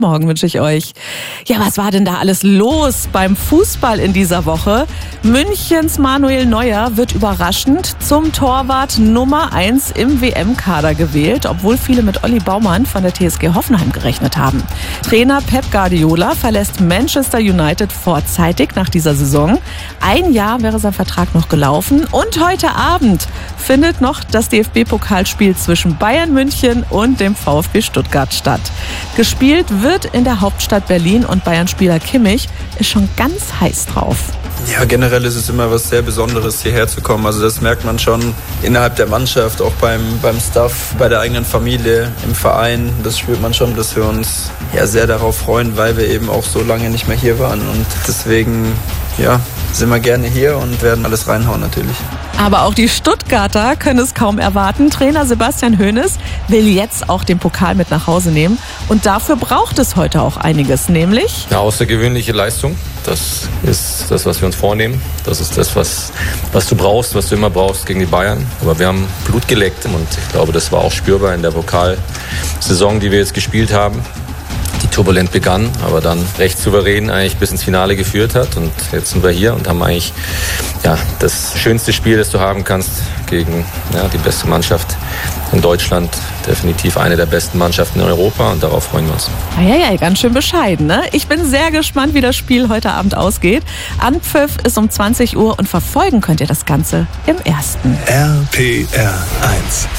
Morgen wünsche ich euch. Ja, was war denn da alles los beim Fußball in dieser Woche? Münchens Manuel Neuer wird überraschend zum Torwart Nummer 1 im WM-Kader gewählt, obwohl viele mit Olli Baumann von der TSG Hoffenheim gerechnet haben. Trainer Pep Guardiola verlässt Manchester United vorzeitig nach dieser Saison. Ein Jahr wäre sein Vertrag noch gelaufen und heute Abend findet noch das DFB-Pokalspiel zwischen Bayern München und dem VfB Stuttgart statt. Gespielt wird in der Hauptstadt Berlin und Bayern-Spieler Kimmich ist schon ganz heiß drauf. Ja, generell ist es immer was sehr Besonderes, hierher zu kommen. Also das merkt man schon innerhalb der Mannschaft, auch beim Staff, bei der eigenen Familie, im Verein. Das spürt man schon, dass wir uns sehr darauf freuen, weil wir eben auch so lange nicht mehr hier waren. Und deswegen sind wir gerne hier und werden alles reinhauen natürlich. Aber auch die Stuttgarter können es kaum erwarten. Trainer Sebastian Hoeneß will jetzt auch den Pokal mit nach Hause nehmen. Und dafür braucht es heute auch einiges, nämlich eine außergewöhnliche Leistung. Das ist das, was wir uns vornehmen. Das ist das, was du brauchst, was du immer brauchst gegen die Bayern. Aber wir haben Blut geleckt und ich glaube, das war auch spürbar in der Pokalsaison, die wir jetzt gespielt haben, die turbulent begann, aber dann recht souverän eigentlich bis ins Finale geführt hat. Und jetzt sind wir hier und haben eigentlich das schönste Spiel, das du haben kannst gegen die beste Mannschaft in Deutschland. Definitiv eine der besten Mannschaften in Europa und darauf freuen wir uns. Ganz schön bescheiden, ne? Ich bin sehr gespannt, wie das Spiel heute Abend ausgeht. Anpfiff ist um 20 Uhr und verfolgen könnt ihr das Ganze im Ersten. RPR 1